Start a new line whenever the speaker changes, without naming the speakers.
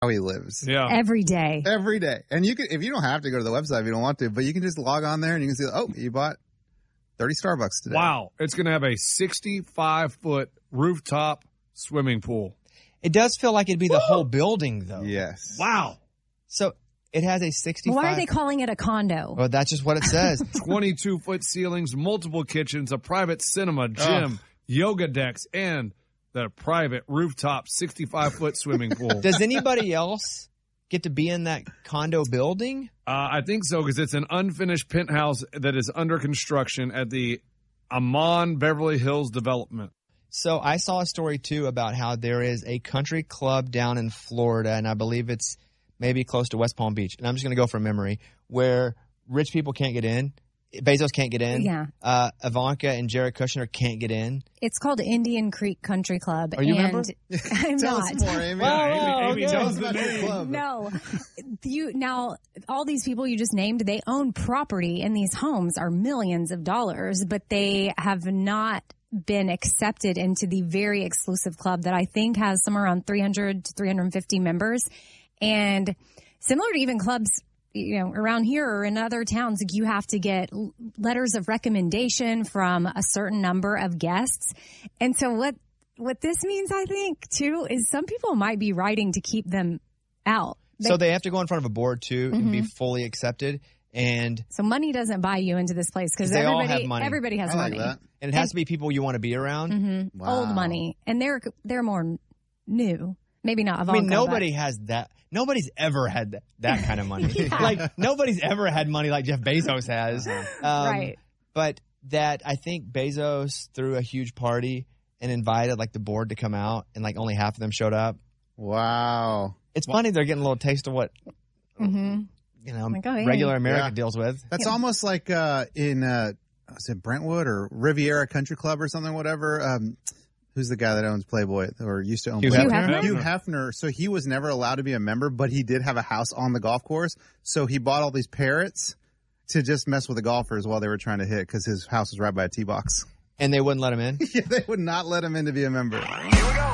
how he lives.
Yeah.
Every day.
Every day. And you can, if you don't have to go to the website if you don't want to, but you can just log on there and you can see, oh, you bought 30 Starbucks today.
Wow. It's going to have a 65-foot rooftop swimming pool.
It does feel like it'd be the whole building, though.
Yes.
Wow.
So it has a 65.
Why are they calling it a condo?
Well, that's just what it says.
22-foot ceilings, multiple kitchens, a private cinema, gym, yoga decks, and the private rooftop 65-foot swimming pool.
Does anybody else get to be in that condo building?
I think so, because it's an unfinished penthouse that is under construction at the Amman Beverly Hills development.
So I saw a story, too, about how there is a country club down in Florida, and I believe it's maybe close to West Palm Beach, and I'm just going to go from memory, where rich people can't get in. Bezos can't get in.
Yeah.
Ivanka and Jared Kushner can't get in.
It's called Indian Creek Country Club.
Are you a member?
I'm
Tell
not.
us more, Amy.
Amy
okay.
knows the name.
Club.
No. Now, all these people you just named, they own property, and these homes are millions of dollars, but they have not been accepted into the very exclusive club that I think has somewhere around 300 to 350 members. And similar to even clubs, around here or in other towns, you have to get letters of recommendation from a certain number of guests. And so what this means, I think, too, is some people might be writing to keep them out.
So they have to go in front of a board, too, and be fully accepted. And
so money doesn't buy you into this place because
they all have money.
Everybody has
I like
money.
that.
it has to be people you want to be around.
Wow.
Old money. And they're more new. Maybe not Ivanka.
I mean, nobody has that. Nobody's ever had that kind of money. Like, nobody's ever had money like Jeff Bezos has.
Right.
But that I think Bezos threw a huge party and invited, like, the board to come out, and, like, only half of them showed up.
Wow.
It's funny they're getting a little taste of what,
Like, oh, yeah.
regular America
Yeah.
deals with.
That's almost like in, is it Brentwood or Riviera Country Club or something, whatever? Who's the guy that owns Playboy or used to own
Hugh
Playboy?
Hefner?
Hugh Hefner. So he was never allowed to be a member, but he did have a house on the golf course. So he bought all these parrots to just mess with the golfers while they were trying to hit because his house was right by a tee box.
And they wouldn't let him in.
Yeah, they would not let him in to be a member.